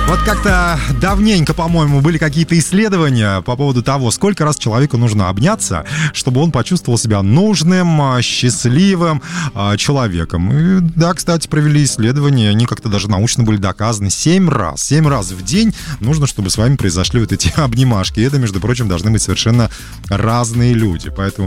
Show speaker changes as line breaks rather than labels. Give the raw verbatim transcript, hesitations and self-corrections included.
Вот как-то давненько, по-моему, были какие-то исследования по поводу того, сколько раз человеку нужно обняться, чтобы он почувствовал себя нужным, счастливым человеком. И, да, кстати, провели исследования, они как-то даже научно были доказаны. Семь раз, семь раз в день нужно, чтобы с вами произошли вот эти обнимашки. И это, между прочим, должны быть совершенно разные люди. Поэтому